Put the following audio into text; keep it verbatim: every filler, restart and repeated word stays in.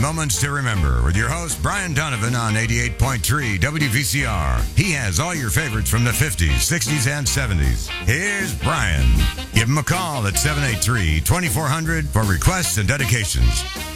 Moments to Remember with your host, Brian Donovan on eighty-eight point three W V C R. He has all your favorites from the fifties, sixties, and seventies. Here's Brian. Give him a call at seven eight three, two four zero zero for requests and dedications.